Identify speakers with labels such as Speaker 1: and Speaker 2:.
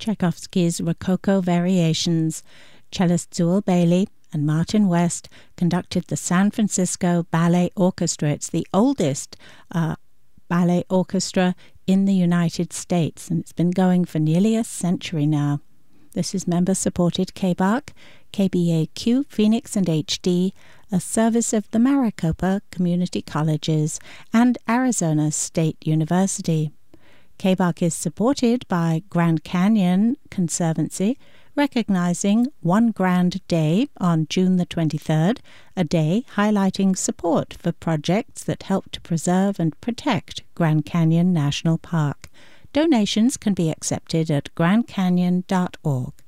Speaker 1: Tchaikovsky's Rococo Variations. Cellist Zewel Bailey and Martin West conducted the San Francisco Ballet Orchestra. It's the oldest ballet orchestra in the United States, and it's been going for nearly a century now. This is member-supported KBAQ, KBAQ, Phoenix and HD, a service of the Maricopa Community Colleges and Arizona State University. KBAQ is supported by Grand Canyon Conservancy, recognizing One Grand Day on June the 23rd, a day highlighting support for projects that help to preserve and protect Grand Canyon National Park. Donations can be accepted at grandcanyon.org.